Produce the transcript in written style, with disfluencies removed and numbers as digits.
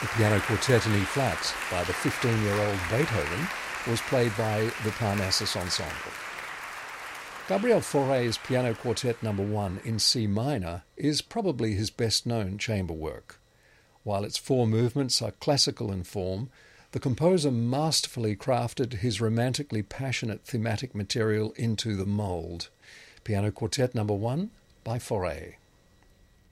The piano quartet in E-flat by the 15-year-old Beethoven was played by the Parnassus Ensemble. Gabriel Fauré's Piano Quartet No. 1 in C minor is probably his best-known chamber work. While its 4 movements are classical in form, the composer masterfully crafted his romantically passionate thematic material into the mould. Piano Quartet No. 1 by Fauré.